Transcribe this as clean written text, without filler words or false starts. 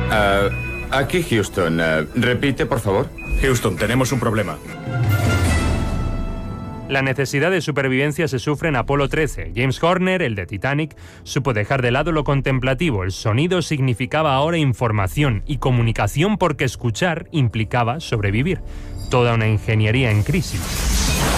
Aquí Houston. Repite, por favor. Houston, tenemos un problema. La necesidad de supervivencia se sufre en Apolo 13. James Horner, el de Titanic, supo dejar de lado lo contemplativo. El sonido significaba ahora información y comunicación porque escuchar implicaba sobrevivir. Toda una ingeniería en crisis.